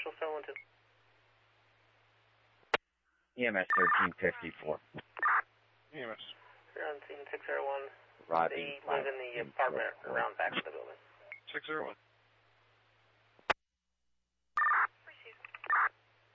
Special 712. EMS 1354. EMS. You're on scene 601. Robbie. They live in the apartment around back of the building. 601.